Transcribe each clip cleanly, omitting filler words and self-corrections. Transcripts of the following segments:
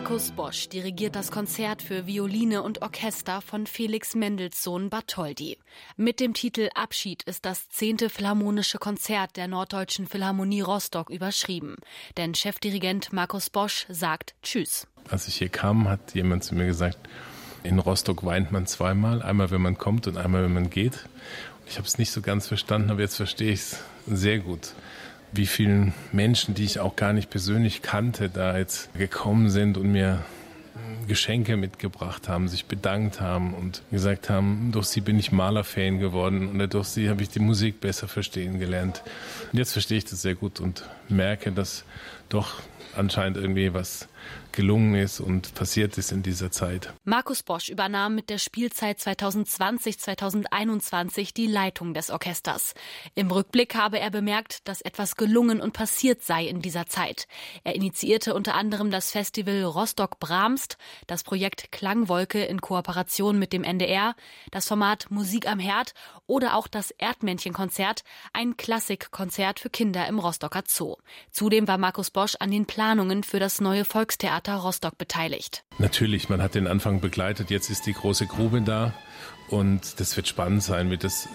Markus Bosch dirigiert das Konzert für Violine und Orchester von Felix Mendelssohn Bartholdy. Mit dem Titel Abschied ist das 10. Philharmonische Konzert der Norddeutschen Philharmonie Rostock überschrieben. Denn Chefdirigent Markus Bosch sagt Tschüss. Als ich hier kam, hat jemand zu mir gesagt, in Rostock weint man zweimal, einmal wenn man kommt und einmal wenn man geht. Ich habe es nicht so ganz verstanden, aber jetzt verstehe ich es sehr gut. Wie vielen Menschen, die ich auch gar nicht persönlich kannte, da jetzt gekommen sind und mir Geschenke mitgebracht haben, sich bedankt haben und gesagt haben, durch sie bin ich Malerfan geworden oder durch sie habe ich die Musik besser verstehen gelernt. Und jetzt verstehe ich das sehr gut und merke, dass doch anscheinend irgendwie was gelungen ist und passiert ist in dieser Zeit. Markus Bosch übernahm mit der Spielzeit 2020/2021 die Leitung des Orchesters. Im Rückblick habe er bemerkt, dass etwas gelungen und passiert sei in dieser Zeit. Er initiierte unter anderem das Festival Rostock Brahmst, das Projekt Klangwolke in Kooperation mit dem NDR, das Format Musik am Herd oder auch das Erdmännchenkonzert, ein Klassikkonzert für Kinder im Rostocker Zoo. Zudem war Markus Bosch an den Planungen für das neue Volkstheater Rostock beteiligt. Natürlich, man hat den Anfang begleitet, jetzt ist die große Grube da und das wird spannend sein, wie das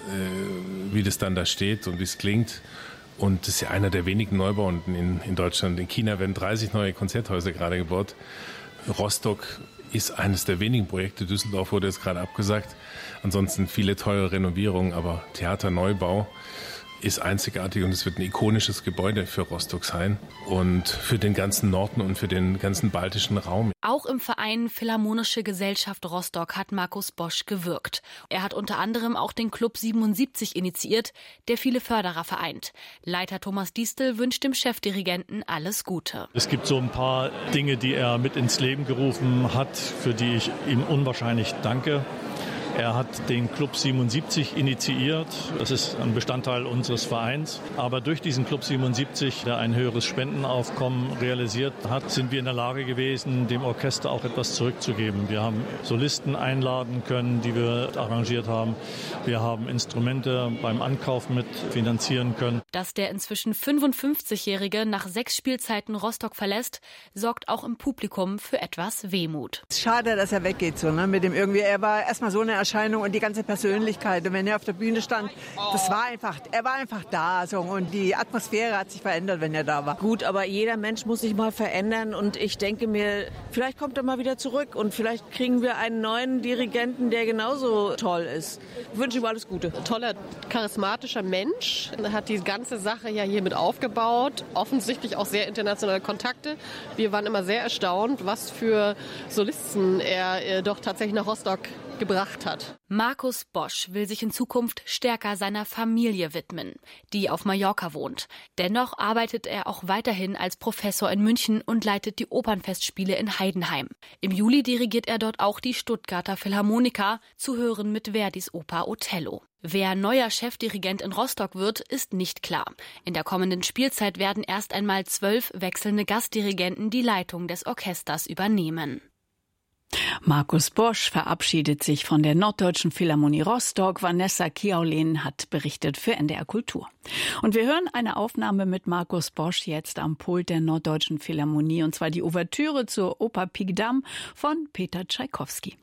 dann da steht und wie es klingt. Und das ist ja einer der wenigen Neubauten in Deutschland. In China werden 30 neue Konzerthäuser gerade gebaut. Rostock ist eines der wenigen Projekte. Düsseldorf wurde jetzt gerade abgesagt. Ansonsten viele teure Renovierungen, aber Theaterneubau ist einzigartig und es wird ein ikonisches Gebäude für Rostock sein und für den ganzen Norden und für den ganzen baltischen Raum. Auch im Verein Philharmonische Gesellschaft Rostock hat Markus Bosch gewirkt. Er hat unter anderem auch den Club 77 initiiert, der viele Förderer vereint. Leiter Thomas Diestel wünscht dem Chefdirigenten alles Gute. Es gibt so ein paar Dinge, die er mit ins Leben gerufen hat, für die ich ihm unwahrscheinlich danke. Er hat den Club 77 initiiert. Das ist ein Bestandteil unseres Vereins. Aber durch diesen Club 77, der ein höheres Spendenaufkommen realisiert hat, sind wir in der Lage gewesen, dem Orchester auch etwas zurückzugeben. Wir haben Solisten einladen können, die wir arrangiert haben. Wir haben Instrumente beim Ankauf mit finanzieren können. Dass der inzwischen 55-Jährige nach 6 Spielzeiten Rostock verlässt, sorgt auch im Publikum für etwas Wehmut. Schade, dass er weggeht so, ne? Mit dem irgendwie. Er war erstmal so eine Erscheinung und die ganze Persönlichkeit. Und wenn er auf der Bühne stand, er war einfach da. So. Und die Atmosphäre hat sich verändert, wenn er da war. Gut, aber jeder Mensch muss sich mal verändern und ich denke mir, vielleicht kommt er mal wieder zurück und vielleicht kriegen wir einen neuen Dirigenten, der genauso toll ist. Ich wünsche ihm alles Gute. Toller, charismatischer Mensch. Er hat die ganze Sache ja hier mit aufgebaut. Offensichtlich auch sehr internationale Kontakte. Wir waren immer sehr erstaunt, was für Solisten er doch tatsächlich nach Rostock gebracht hat. Markus Bosch will sich in Zukunft stärker seiner Familie widmen, die auf Mallorca wohnt. Dennoch arbeitet er auch weiterhin als Professor in München und leitet die Opernfestspiele in Heidenheim. Im Juli dirigiert er dort auch die Stuttgarter Philharmoniker, zu hören mit Verdis Oper Othello. Wer neuer Chefdirigent in Rostock wird, ist nicht klar. In der kommenden Spielzeit werden erst einmal 12 wechselnde Gastdirigenten die Leitung des Orchesters übernehmen. Markus Bosch verabschiedet sich von der Norddeutschen Philharmonie Rostock. Vanessa Kiaulin hat berichtet für NDR Kultur. Und wir hören eine Aufnahme mit Markus Bosch jetzt am Pult der Norddeutschen Philharmonie, und zwar die Ouvertüre zur Oper Pik Dam von Peter Tschaikowski.